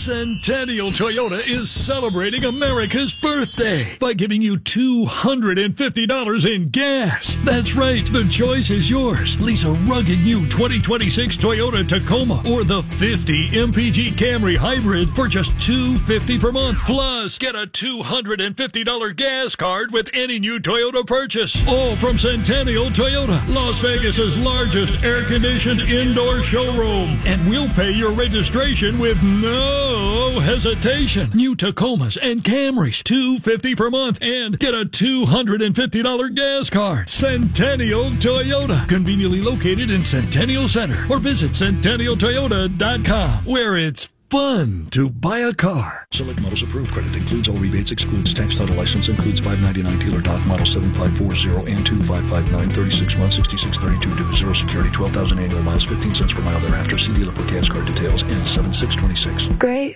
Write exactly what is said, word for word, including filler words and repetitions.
Centennial Toyota is celebrating America's birthday by giving you two hundred fifty dollars in gas. That's right, the choice is yours. Lease a rugged new twenty twenty-six Toyota Tacoma or the fifty M P G Camry Hybrid for just two hundred fifty dollars per month. Plus, get a two hundred fifty dollars gas card with any new Toyota purchase. All from Centennial Toyota, Las Vegas's largest air-conditioned indoor showroom. And we'll pay your registration with no hesitation. New Tacomas and Camrys, two hundred fifty dollars per month, and get a two hundred fifty dollars gas card. Centennial Toyota, conveniently located in Centennial Center, or visit centennial toyota dot com, where it's fun to buy a car. Select models approved. Credit includes all rebates, excludes tax, title, license, includes five ninety-nine dealer doc model seven five four zero and two five five nine, thirty-six months, sixty-six thirty-two due, zero security, twelve thousand annual miles, fifteen cents per mile thereafter. See dealer for gas card details. And seven six twenty-six. Great